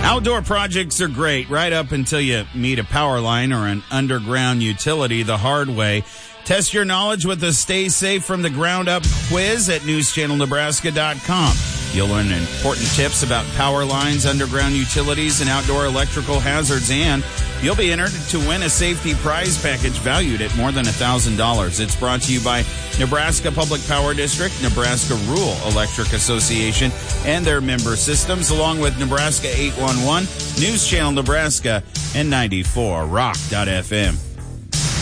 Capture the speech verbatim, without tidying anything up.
Outdoor projects are great right up until you meet a power line or an underground utility the hard way. Test your knowledge with the Stay Safe from the Ground Up quiz at news channel nebraska dot com. You'll learn important tips about power lines, underground utilities, and outdoor electrical hazards, and you'll be entered to win a safety prize package valued at more than one thousand dollars. It's brought to you by Nebraska Public Power District, Nebraska Rural Electric Association, and their member systems, along with Nebraska eight one one, News Channel Nebraska, and ninety-four rock dot f m.